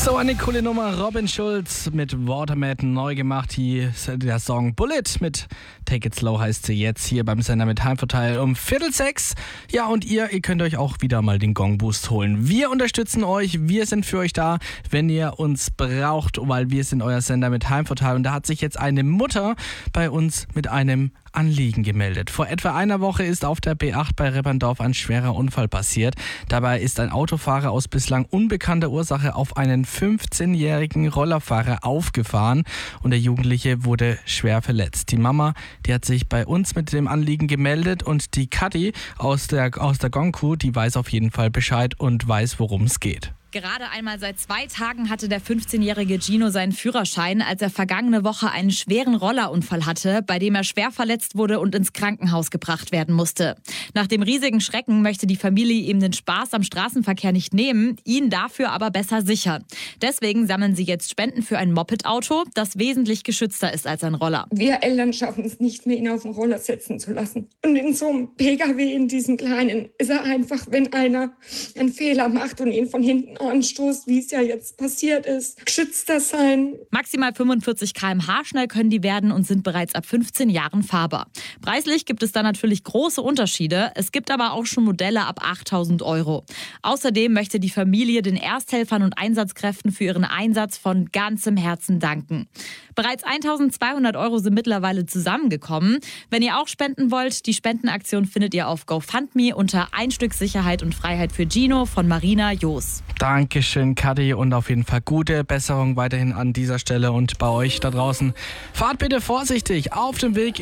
So eine coole Nummer. Robin Schulz mit Watermat neu gemacht. Hier ist der Song Bullet mit Take It Slow heißt sie jetzt hier beim Sender mit Heimvorteil um 5:45. Ja, und ihr könnt euch auch wieder mal den Gong-Boost holen. Wir unterstützen euch, wir sind für euch da, wenn ihr uns braucht, weil wir sind euer Sender mit Heimvorteil. Und da hat sich jetzt eine Mutter bei uns mit einem Anliegen gemeldet. Vor etwa einer Woche ist auf der B8 bei Ripperndorf ein schwerer Unfall passiert. Dabei ist ein Autofahrer aus bislang unbekannter Ursache auf einen 15-jährigen Rollerfahrer aufgefahren und der Jugendliche wurde schwer verletzt. Die Mama, die hat sich bei uns mit dem Anliegen gemeldet und die Kathi aus der Gong-Crew, die weiß auf jeden Fall Bescheid und weiß, worum es geht. Gerade einmal seit 2 Tagen hatte der 15-jährige Gino seinen Führerschein, als er vergangene Woche einen schweren Rollerunfall hatte, bei dem er schwer verletzt wurde und ins Krankenhaus gebracht werden musste. Nach dem riesigen Schrecken möchte die Familie ihm den Spaß am Straßenverkehr nicht nehmen, ihn dafür aber besser sichern. Deswegen sammeln sie jetzt Spenden für ein Moped-Auto, das wesentlich geschützter ist als ein Roller. Wir Eltern schaffen es nicht mehr, ihn auf den Roller setzen zu lassen. Und in so einem PKW, in diesem kleinen, ist er einfach, wenn einer einen Fehler macht und ihn von hinten anstoßt, wie es ja jetzt passiert ist, geschützter sein. Maximal 45 km/h schnell können die werden und sind bereits ab 15 Jahren fahrbar. Preislich gibt es da natürlich große Unterschiede. Es gibt aber auch schon Modelle ab 8.000 €. Außerdem möchte die Familie den Ersthelfern und Einsatzkräften für ihren Einsatz von ganzem Herzen danken. Bereits 1.200 € sind mittlerweile zusammengekommen. Wenn ihr auch spenden wollt, die Spendenaktion findet ihr auf GoFundMe unter Ein Stück Sicherheit und Freiheit für Gino von Marina Joos. Dankeschön, Kathi, und auf jeden Fall gute Besserung weiterhin an dieser Stelle und bei euch da draußen. Fahrt bitte vorsichtig auf dem Weg